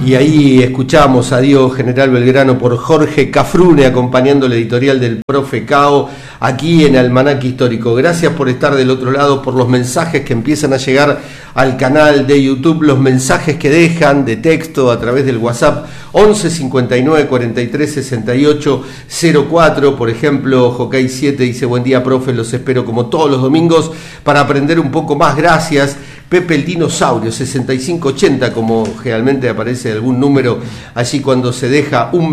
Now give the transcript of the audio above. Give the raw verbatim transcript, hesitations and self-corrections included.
Y ahí escuchamos a Diego General Belgrano por Jorge Cafrune, acompañando la editorial del Profe Cao, aquí en Almanaque Histórico. Gracias por estar del otro lado, por los mensajes que empiezan a llegar al canal de YouTube, los mensajes que dejan de texto a través del WhatsApp once cincuenta y nueve cuarenta y tres sesenta y ocho cero cuatro. Por ejemplo, Jockey siete dice: buen día, profe, los espero como todos los domingos para aprender un poco más. Gracias. Pepe el Dinosaurio sesenta y cinco ochenta, como generalmente aparece algún número allí cuando se deja un